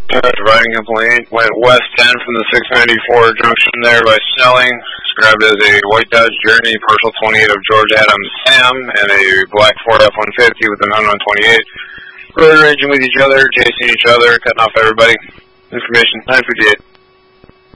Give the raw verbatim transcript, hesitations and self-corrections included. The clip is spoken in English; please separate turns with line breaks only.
Riding complaint. Went west ten from the six ninety-four junction there by Snelling. Described as a white Dodge Journey, partial twenty-eight of George Adams Sam, and a black Ford F one fifty with an unknown twenty-eight. Road raging with each other, chasing each other, cutting off everybody. Information nine fifty-eight.